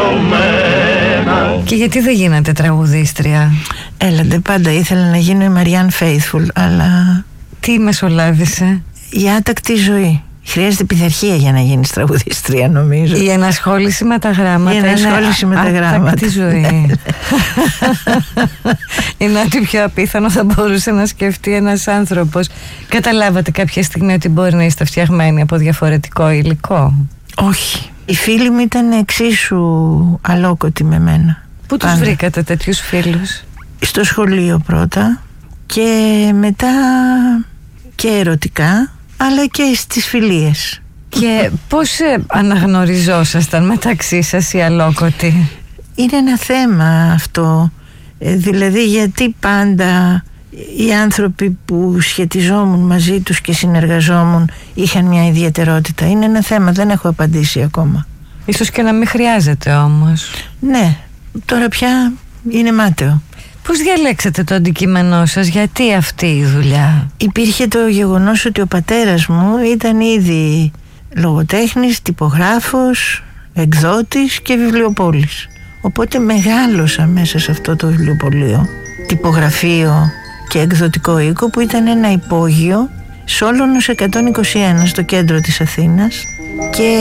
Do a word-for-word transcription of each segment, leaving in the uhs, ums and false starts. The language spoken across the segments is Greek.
σκοτωμένο. Και γιατί δεν γίνατε τραγουδίστρια? Έλατε, πάντα ήθελα να γίνω η Μαριάν Faithful, αλλά... Τι μεσολάβησε? Η άτακτη ζωή. Χρειάζεται πειθαρχία για να γίνεις τραγουδίστρια, νομίζω. Η ενασχόληση με τα γράμματα. Η ενασχόληση με τα γράμματα. Άτακτη ζωή. Είναι ό,τι πιο απίθανο θα μπορούσε να σκεφτεί ένας άνθρωπος. Καταλάβατε κάποια στιγμή ότι μπορεί να είστε φτιαγμένοι από διαφορετικό υλικό? Όχι. Οι φίλοι μου ήταν εξίσου αλόκοτοι με μένα. Πού τους βρήκατε τέτοιους φίλους? Στο σχολείο πρώτα και μετά και ερωτικά, αλλά και στις φιλίες. Και πώς ε, αναγνωριζόσασταν μεταξύ σας οι αλόκοτοι? Είναι ένα θέμα αυτό, ε, δηλαδή γιατί πάντα οι άνθρωποι που σχετιζόμουν μαζί τους και συνεργαζόμουν είχαν μια ιδιαιτερότητα. Είναι ένα θέμα, δεν έχω απαντήσει ακόμα. Ίσως και να μην χρειάζεται όμως. Ναι, τώρα πια είναι μάταιο. Πώς διαλέξατε το αντικείμενό σας, γιατί αυτή η δουλειά? Υπήρχε το γεγονός ότι ο πατέρας μου ήταν ήδη λογοτέχνης, τυπογράφος, εκδότης και βιβλιοπόλης. Οπότε μεγάλωσα μέσα σε αυτό το βιβλιοπωλείο, τυπογραφείο και εκδοτικό οίκο, που ήταν ένα υπόγειο Σόλωνος εκατόν είκοσι ένα στο κέντρο της Αθήνας, και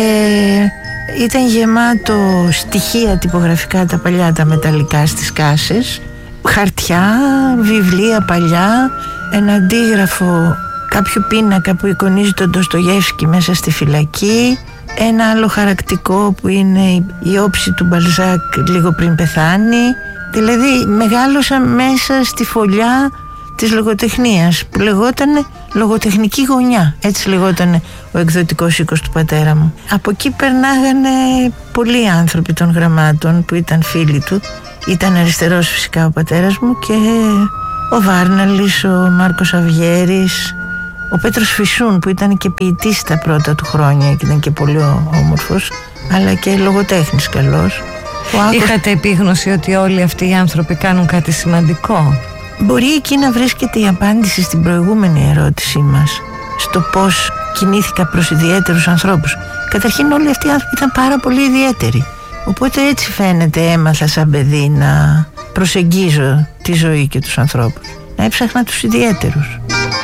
ήταν γεμάτο στοιχεία τυπογραφικά, τα παλιά τα μεταλλικά στις κάσες, χαρτιά, βιβλία παλιά, ένα αντίγραφο, κάποιο πίνακα που εικονίζει τον Ντοστογεύσκι μέσα στη φυλακή, ένα άλλο χαρακτικό που είναι η όψη του Μπαλζάκ λίγο πριν πεθάνει. Δηλαδή μεγάλωσα μέσα στη φωλιά της λογοτεχνίας που λεγότανε λογοτεχνική γωνιά, έτσι λεγότανε ο εκδοτικός οίκος του πατέρα μου. Από εκεί περνάγανε πολλοί άνθρωποι των γραμμάτων που ήταν φίλοι του. Ήταν αριστερός φυσικά ο πατέρας μου, και ο Βάρναλης, ο Μάρκος Αβιέρης, ο Πέτρος Φυσούν που ήταν και ποιητής στα πρώτα του χρόνια και ήταν και πολύ όμορφος, αλλά και λογοτέχνης καλός. Είχατε επίγνωση ότι όλοι αυτοί οι άνθρωποι κάνουν κάτι σημαντικό? Μπορεί εκεί να βρίσκεται η απάντηση στην προηγούμενη ερώτησή μας, στο πώς κινήθηκα προς ιδιαίτερους ανθρώπους. Καταρχήν όλοι αυτοί οι άνθρωποι ήταν πάρα πολύ ιδιαίτεροι. Οπότε έτσι φαίνεται έμαθα σαν παιδί να προσεγγίζω τη ζωή και τους ανθρώπους, να έψαχνα τους ιδιαίτερους.